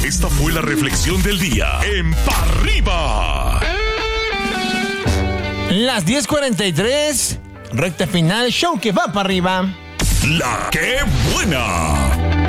Esta fue la reflexión del día en Pa' Arriba. Las 10:43, recta final, show que va para arriba. La que buena.